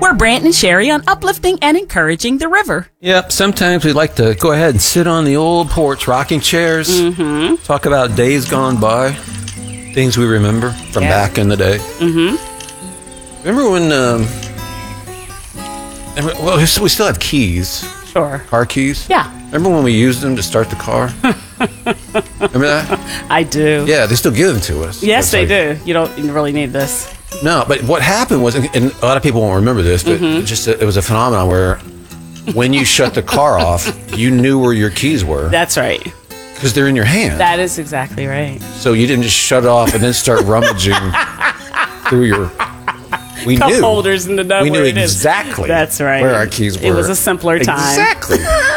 We're Brant and Sherry on uplifting and encouraging the river. Yep, sometimes we like to go ahead and sit on the old porch, rocking chairs, talk about days gone by, things we remember from back in the day. Remember when, well, we still have keys. Sure. Car keys? Yeah. Remember when we used them to start the car? Remember that? I do. Yeah, they still give them to us. Yes, they do. You don't really need this. No, but what happened was, and a lot of people won't remember this, but it was a phenomenon where when you shut the car off, you knew where your keys were. That's right. Because they're in your hand. That is exactly right. So you didn't just shut it off and then start rummaging through your... We Cup knew. holders in the We knew exactly That's right. where our keys were. It was a simpler time. Exactly.